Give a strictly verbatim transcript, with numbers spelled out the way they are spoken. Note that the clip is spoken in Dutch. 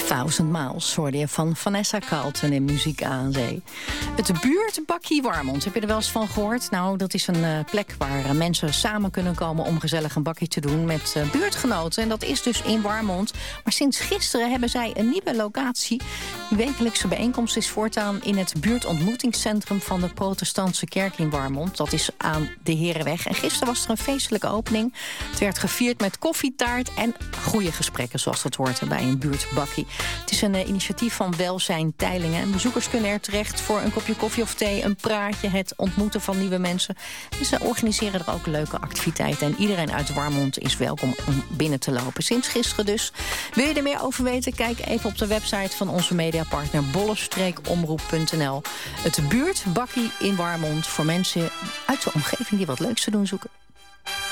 Thousand Miles hoorde je van Vanessa Carlton in Muziek aan Zee. Het buurtbakkie Warmond, heb je er wel eens van gehoord? Nou, dat is een uh, plek waar uh, mensen samen kunnen komen om gezellig een bakkie te doen met uh, buurtgenoten. En dat is dus in Warmond. Maar sinds gisteren hebben zij een nieuwe locatie. Die wekelijkse bijeenkomst is voortaan in het buurtontmoetingscentrum van de Protestantse Kerk in Warmond. Dat is aan de Herenweg. En gisteren was er een feestelijke opening. Het werd gevierd met koffietaart en goede gesprekken, zoals dat hoort bij een buurtbakkie. Het is een uh, initiatief van Welzijn Teylingen. En bezoekers kunnen er terecht voor een kopje koffie of thee, een praatje, het ontmoeten van nieuwe mensen. En ze organiseren er ook leuke activiteiten. En iedereen uit Warmond is welkom om binnen te lopen. Sinds gisteren dus. Wil je er meer over weten? Kijk even op de website van onze mediapartner bolle omroep punt n l. Het buurtbakkie in Warmond voor mensen uit de omgeving die wat leuks te doen zoeken.